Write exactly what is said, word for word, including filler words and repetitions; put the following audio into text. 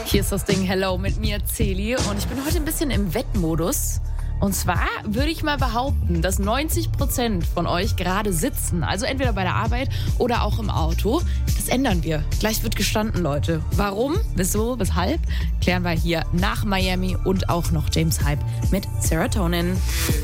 Hier ist das Ding Hello mit mir, Celi. Und ich bin heute ein bisschen im Wettmodus. Und zwar würde ich mal behaupten, dass neunzig Prozent von euch gerade sitzen. Also entweder bei der Arbeit oder auch im Auto. Das ändern wir. Gleich wird gestanden, Leute. Warum, wieso, weshalb, klären wir hier nach Miami und auch noch James Hype mit Serotonin.